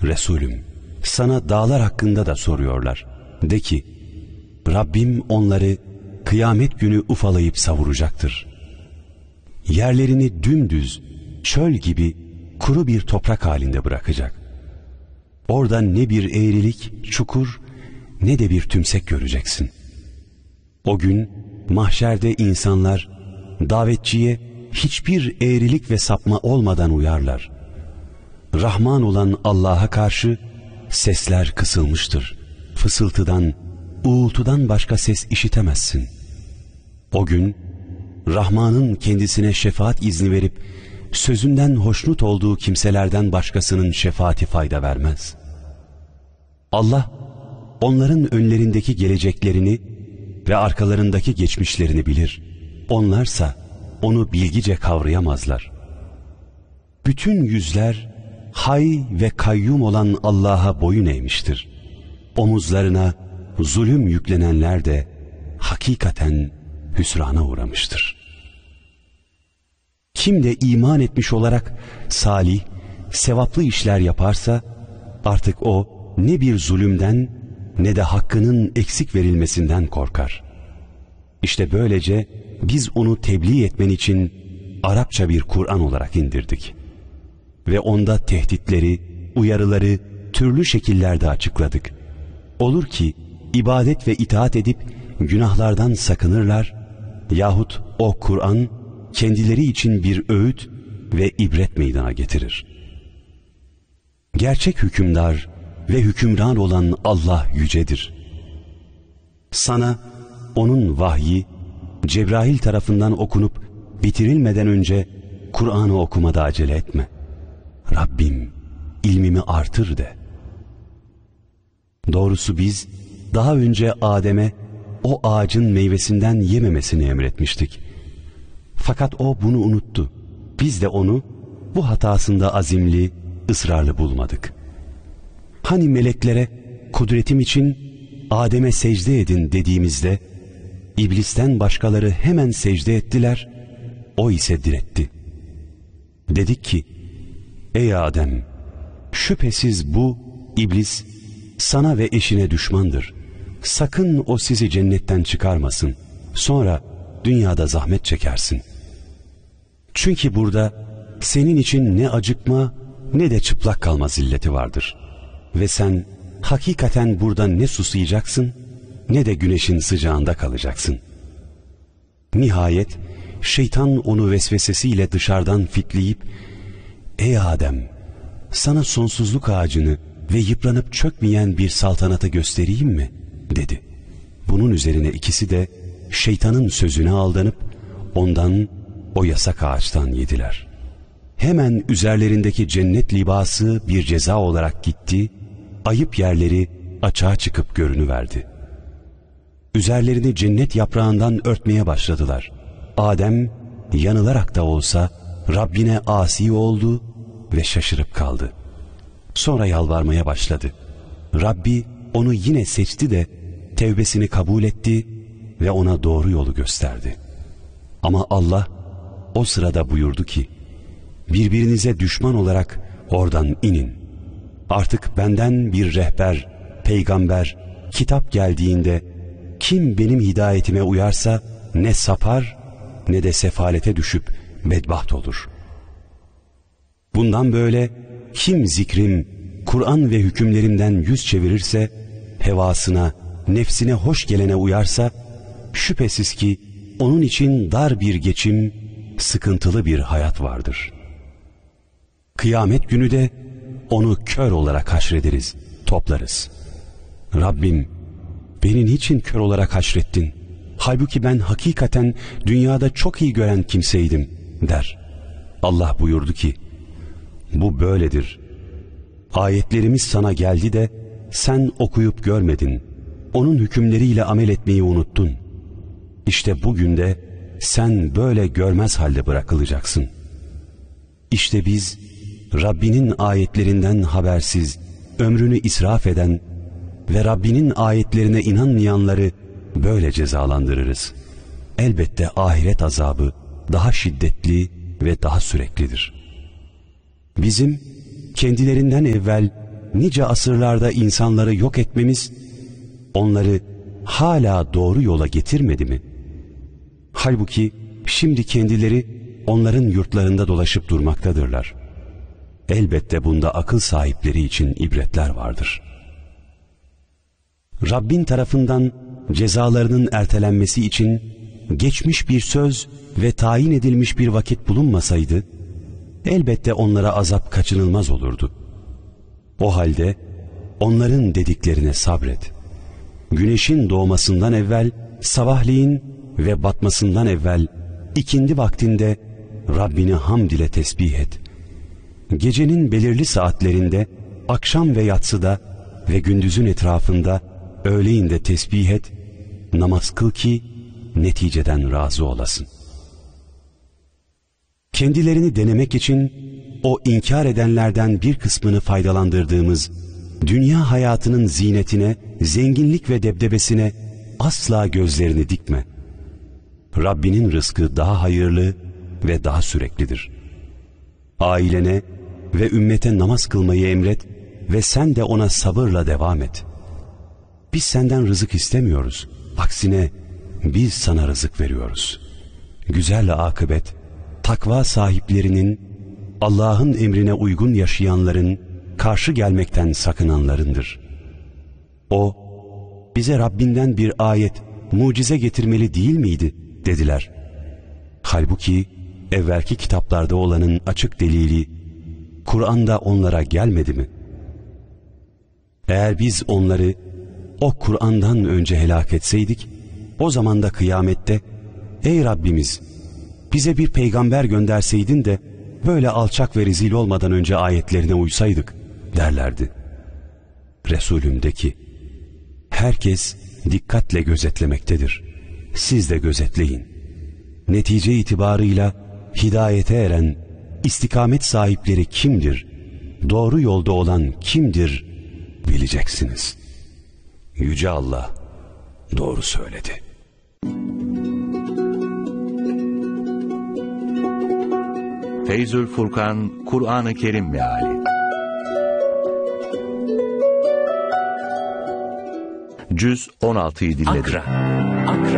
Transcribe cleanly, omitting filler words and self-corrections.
Resulüm, sana dağlar hakkında da soruyorlar. De ki, Rabbim onları kıyamet günü ufalayıp savuracaktır. Yerlerini dümdüz, çöl gibi kuru bir toprak halinde bırakacak. Orada ne bir eğrilik, çukur, ne de bir tümsek göreceksin. O gün mahşerde insanlar davetçiye hiçbir eğrilik ve sapma olmadan uyarlar. Rahman olan Allah'a karşı sesler kısılmıştır. Fısıltıdan, uğultudan başka ses işitemezsin. O gün Rahman'ın kendisine şefaat izni verip sözünden hoşnut olduğu kimselerden başkasının şefaati fayda vermez. Allah onların önlerindeki geleceklerini ve arkalarındaki geçmişlerini bilir. Onlarsa onu bilgice kavrayamazlar. Bütün yüzler hay ve kayyum olan Allah'a boyun eğmiştir. Omuzlarına zulüm yüklenenler de hakikaten hüsrana uğramıştır. Kim de iman etmiş olarak salih, sevaplı işler yaparsa artık o ne bir zulümden ne de hakkının eksik verilmesinden korkar. İşte böylece biz onu tebliğ etmen için Arapça bir Kur'an olarak indirdik. Ve onda tehditleri, uyarıları türlü şekillerde açıkladık. Olur ki ibadet ve itaat edip günahlardan sakınırlar yahut o Kur'an kendileri için bir öğüt ve ibret meydana getirir. Gerçek hükümdar ve hükümran olan Allah yücedir. Sana onun vahyi Cebrail tarafından okunup bitirilmeden önce Kur'an'ı okumada acele etme. Rabbim ilmimi artır de. Doğrusu biz daha önce Adem'e o ağacın meyvesinden yememesini emretmiştik. Fakat o bunu unuttu. Biz de onu bu hatasında azimli, ısrarlı bulmadık. Hani meleklere kudretim için Adem'e secde edin dediğimizde İblisten başkaları hemen secde ettiler, o ise diretti. Dedik ki, ey Adem, şüphesiz bu İblis sana ve eşine düşmandır. Sakın o sizi cennetten çıkarmasın. Sonra dünyada zahmet çekersin. Çünkü burada senin için ne acıkma ne de çıplak kalma zilleti vardır. Ve sen hakikaten burada ne susayacaksın ne de güneşin sıcağında kalacaksın. Nihayet şeytan onu vesvesesiyle dışarıdan fitleyip, ey Adem, sana sonsuzluk ağacını ve yıpranıp çökmeyen bir saltanatı göstereyim mi? dedi. Bunun üzerine ikisi de şeytanın sözüne aldanıp ondan, o yasak ağaçtan yediler. Hemen üzerlerindeki cennet libası bir ceza olarak gitti, ayıp yerleri açığa çıkıp görünüverdi. Üzerlerini cennet yaprağından örtmeye başladılar. Adem yanılarak da olsa Rabbine asi oldu ve şaşırıp kaldı. Sonra yalvarmaya başladı. Rabbi onu yine seçti de tevbesini kabul etti ve ona doğru yolu gösterdi. Ama Allah o sırada buyurdu ki, birbirinize düşman olarak oradan inin. Artık benden bir rehber, peygamber, kitap geldiğinde kim benim hidayetime uyarsa ne sapar ne de sefalete düşüp bedbaht olur. Bundan böyle kim zikrim, Kur'an ve hükümlerimden yüz çevirirse, hevasına, nefsine hoş gelene uyarsa, şüphesiz ki onun için dar bir geçim, sıkıntılı bir hayat vardır. Kıyamet günü de onu kör olarak haşrederiz, toplarız. Rabbim, beni niçin kör olarak haşrettin? Halbuki ben hakikaten dünyada çok iyi gören kimseydim, der. Allah buyurdu ki, bu böyledir. Ayetlerimiz sana geldi de sen okuyup görmedin. Onun hükümleriyle amel etmeyi unuttun. İşte bugün de sen böyle görmez halde bırakılacaksın. İşte biz Rabbinin ayetlerinden habersiz, ömrünü israf eden ve Rabbinin ayetlerine inanmayanları böyle cezalandırırız. Elbette ahiret azabı daha şiddetli ve daha süreklidir. Bizim kendilerinden evvel nice asırlarda insanları yok etmemiz, onları hala doğru yola getirmedi mi? Halbuki şimdi kendileri onların yurtlarında dolaşıp durmaktadırlar. Elbette bunda akıl sahipleri için ibretler vardır. Rabbin tarafından cezalarının ertelenmesi için geçmiş bir söz ve tayin edilmiş bir vakit bulunmasaydı, elbette onlara azap kaçınılmaz olurdu. O halde onların dediklerine sabret. Güneşin doğmasından evvel, sabahleyin ve batmasından evvel, ikindi vaktinde Rabbini hamd ile tesbih et. Gecenin belirli saatlerinde, akşam ve yatsıda ve gündüzün etrafında, öğleyin de tesbih et, namaz kıl ki neticeden razı olasın. Kendilerini denemek için o inkar edenlerden bir kısmını faydalandırdığımız dünya hayatının zinetine, zenginlik ve debdebesine asla gözlerini dikme. Rabbinin rızkı daha hayırlı ve daha süreklidir. Ailene ve ümmete namaz kılmayı emret ve sen de ona sabırla devam et. Biz senden rızık istemiyoruz. Aksine biz sana rızık veriyoruz. Güzel akıbet, takva sahiplerinin, Allah'ın emrine uygun yaşayanların, karşı gelmekten sakınanlarındır. O, bize Rabbinden bir ayet, mucize getirmeli değil miydi? Dediler. Halbuki evvelki kitaplarda olanın açık delili, Kur'an'da onlara gelmedi mi? Eğer biz onları o Kur'an'dan önce helak etseydik, o zaman da kıyamette, ey Rabbimiz, bize bir peygamber gönderseydin de böyle alçak ve rezil olmadan önce ayetlerine uysaydık derlerdi. Resulüm de ki, herkes dikkatle gözetlemektedir. Siz de gözetleyin. Netice itibarıyla hidayete eren, istikamet sahipleri kimdir? Doğru yolda olan kimdir? Bileceksiniz. Yüce Allah doğru söyledi. Feyzül Furkan, Kur'an-ı Kerim Meali. Cüz 16'yı dinledik. Akra.